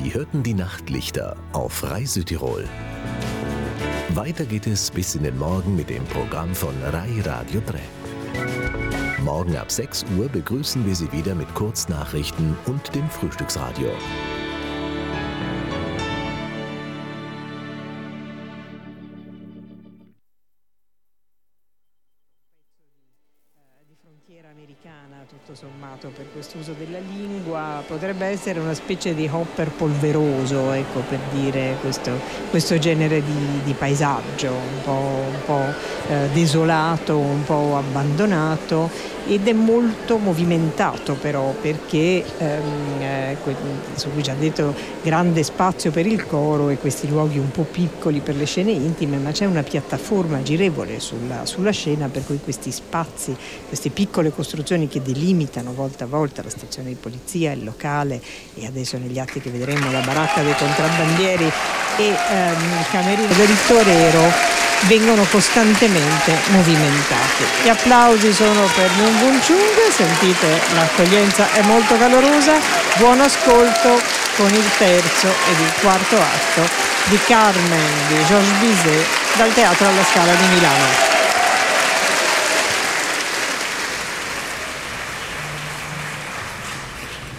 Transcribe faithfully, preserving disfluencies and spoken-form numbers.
Sie hörten die Nachtlichter auf Rai Südtirol. Weiter geht es bis in den Morgen mit dem Programm von Rai Radio drei. Morgen ab sechs Uhr begrüßen wir Sie wieder mit Kurznachrichten und dem Frühstücksradio. Tutto sommato, per questo uso della lingua potrebbe essere una specie di Hopper polveroso, ecco, per dire questo, questo genere di, di paesaggio un po', un po' eh, desolato, un po' abbandonato, ed è molto movimentato però, perché ehm, eh, su cui già detto, grande spazio per il coro e questi luoghi un po' piccoli per le scene intime, ma c'è una piattaforma girevole sulla, sulla scena, per cui questi spazi, queste piccole costruzioni che delimitano volta a volta la stazione di polizia, il locale e adesso negli atti che vedremo la baracca dei contrabbandieri e ehm, il camerino del torero, vengono costantemente movimentati. Gli applausi sono per Myung Whun Chung, sentite l'accoglienza è molto calorosa. Buon ascolto con il terzo ed il quarto atto di Carmen di Georges Bizet dal Teatro alla Scala di Milano.